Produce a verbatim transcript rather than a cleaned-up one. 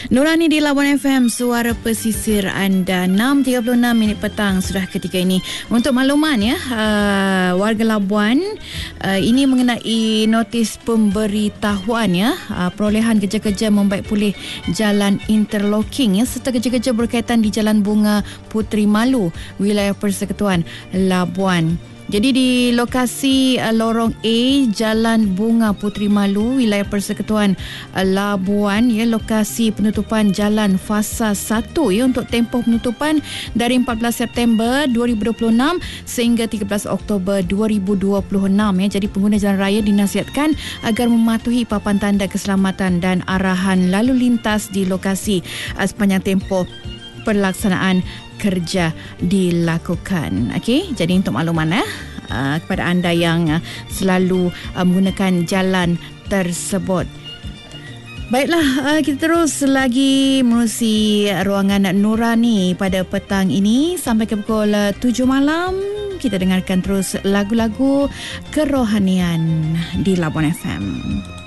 Nurani di Labuan F M, suara pesisir anda. Enam tiga puluh enam minit petang sudah ketika ini. Untuk makluman ya, uh, warga Labuan, uh, ini mengenai notis pemberitahuan ya, uh, perolehan kerja-kerja membaik pulih jalan interlocking ya, serta kerja-kerja berkaitan di Jalan Bunga Puteri Malu, wilayah Persekutuan Labuan. Jadi di lokasi uh, Lorong A, Jalan Bunga Puteri Malu, wilayah Persekutuan uh, Labuan, ya, lokasi penutupan jalan fasa satu ya, untuk tempoh penutupan dari empat belas September dua ribu dua puluh enam sehingga tiga belas Oktober dua ribu dua puluh enam ya. Jadi pengguna jalan raya dinasihatkan agar mematuhi papan tanda keselamatan dan arahan lalu lintas di lokasi uh, sepanjang tempoh pelaksanaan kerja dilakukan. Okey, jadi untuk makluman eh, uh, kepada anda yang uh, selalu uh, menggunakan jalan tersebut. Baiklah, uh, kita terus lagi menerusi ruangan Nurani pada petang ini sampai ke pukul uh, tujuh malam. Kita dengarkan terus lagu-lagu kerohanian di Labuan F M.